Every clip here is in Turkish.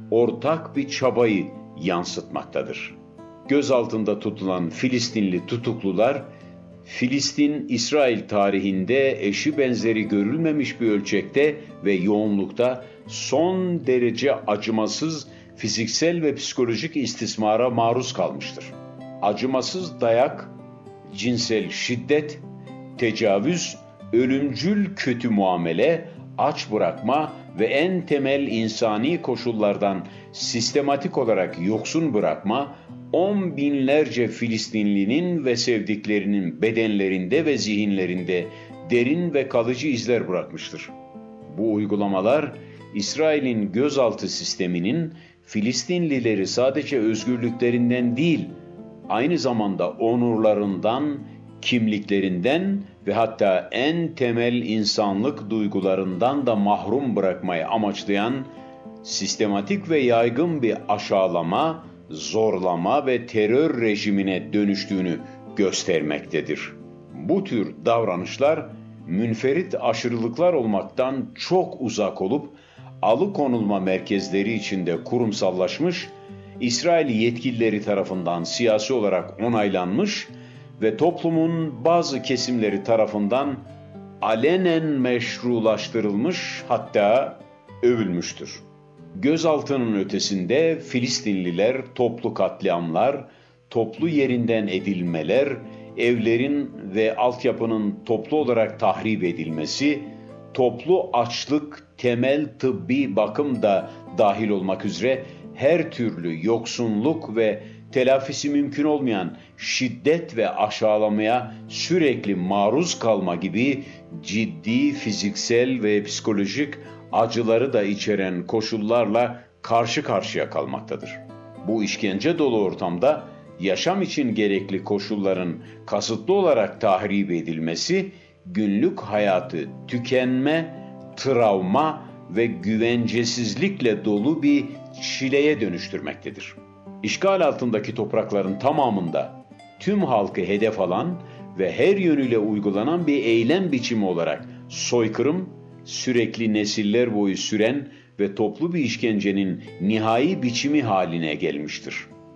ortak bir çabayı yansıtmaktadır. Gözaltında tutulan Filistinli tutuklular, Filistin-İsrail tarihinde eşi benzeri görülmemiş bir ölçekte ve yoğunlukta son derece acımasız fiziksel ve psikolojik istismara maruz kalmıştır. Acımasız dayak, cinsel şiddet, tecavüz, ölümcül kötü muamele, aç bırakma ve en temel insani koşullardan sistematik olarak yoksun bırakma, 10 binlerce Filistinlinin ve sevdiklerinin bedenlerinde ve zihinlerinde derin ve kalıcı izler bırakmıştır. Bu uygulamalar, İsrail'in gözaltı sisteminin Filistinlileri sadece özgürlüklerinden değil, aynı zamanda onurlarından, kimliklerinden ve hatta en temel insanlık duygularından da mahrum bırakmayı amaçlayan sistematik ve yaygın bir aşağılama, zorlama ve terör rejimine dönüştüğünü göstermektedir. Bu tür davranışlar münferit aşırılıklar olmaktan çok uzak olup alıkonulma merkezleri içinde kurumsallaşmış, İsrail yetkilileri tarafından siyasi olarak onaylanmış ve toplumun bazı kesimleri tarafından alenen meşrulaştırılmış, hatta övülmüştür. Gözaltının ötesinde Filistinliler toplu katliamlar, toplu yerinden edilmeler, evlerin ve altyapının toplu olarak tahrip edilmesi, toplu açlık, temel tıbbi bakım da dahil olmak üzere her türlü yoksunluk ve telafisi mümkün olmayan şiddet ve aşağılamaya sürekli maruz kalma gibi ciddi fiziksel ve psikolojik acıları da içeren koşullarla karşı karşıya kalmaktadır. Bu işkence dolu ortamda yaşam için gerekli koşulların kasıtlı olarak tahrip edilmesi, günlük hayatı tükenme, travma ve güvencesizlikle dolu bir çileye dönüştürmektedir. İşgal altındaki toprakların tamamında tüm halkı hedef alan ve her yönüyle uygulanan bir eylem biçimi olarak soykırım, sürekli nesiller boyu süren ve toplu bir işkencenin nihai biçimi haline gelmiştir.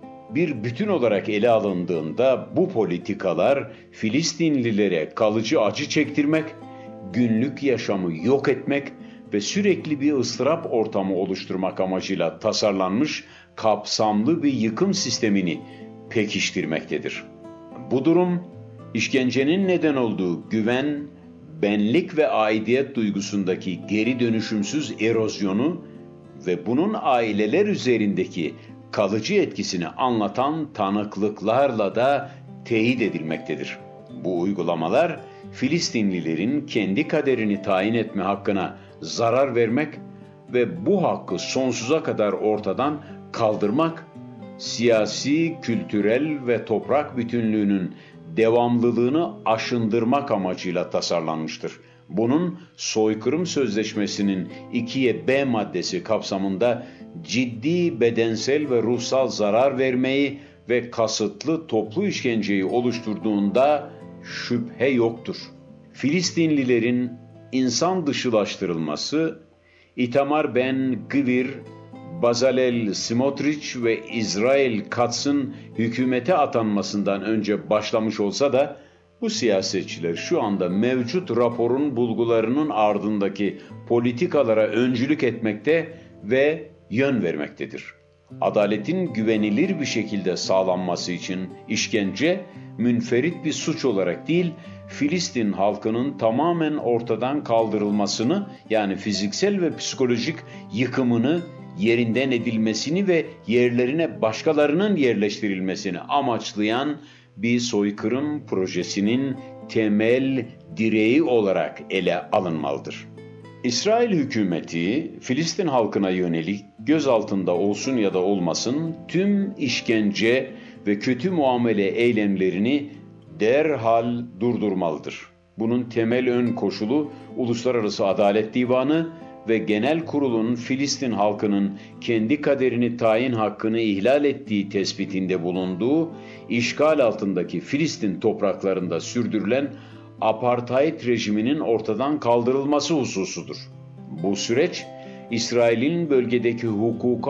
Bir bütün olarak ele alındığında bu politikalar Filistinlilere kalıcı acı çektirmek, günlük yaşamı yok etmek ve sürekli bir ıstırap ortamı oluşturmak amacıyla tasarlanmış kapsamlı bir yıkım sistemini pekiştirmektedir. Bu durum, işkencenin neden olduğu güven, benlik ve aidiyet duygusundaki geri dönüşümsüz erozyonu ve bunun aileler üzerindeki kalıcı etkisini anlatan tanıklıklarla da teyit edilmektedir. Bu uygulamalar, Filistinlilerin kendi kaderini tayin etme hakkına zarar vermek ve bu hakkı sonsuza kadar ortadan kaldırmak, siyasi, kültürel ve toprak bütünlüğünün devamlılığını aşındırmak amacıyla tasarlanmıştır. Bunun soykırım sözleşmesinin 2'ye B maddesi kapsamında ciddi bedensel ve ruhsal zarar vermeyi ve kasıtlı toplu işkenceyi oluşturduğunda şüphe yoktur. Filistinlilerin insan dışılaştırılması, Itamar Ben-Gvir, Bezalel Smotrich ve İsrail Katz'ın hükümete atanmasından önce başlamış olsa da bu siyasetçiler şu anda mevcut raporun bulgularının ardındaki politikalara öncülük etmekte ve yön vermektedir. Adaletin güvenilir bir şekilde sağlanması için işkence münferit bir suç olarak değil, Filistin halkının tamamen ortadan kaldırılmasını, yani fiziksel ve psikolojik yıkımını, yerinden edilmesini ve yerlerine başkalarının yerleştirilmesini amaçlayan bir soykırım projesinin temel direği olarak ele alınmalıdır. İsrail hükümeti, Filistin halkına yönelik gözaltında olsun ya da olmasın tüm işkence ve kötü muamele eylemlerini derhal durdurmalıdır. Bunun temel ön koşulu Uluslararası Adalet Divanı ve Genel Kurul'un Filistin halkının kendi kaderini tayin hakkını ihlal ettiği tespitinde bulunduğu, işgal altındaki Filistin topraklarında sürdürülen apartheid rejiminin ortadan kaldırılması hususudur. Bu süreç, İsrail'in bölgedeki hukuka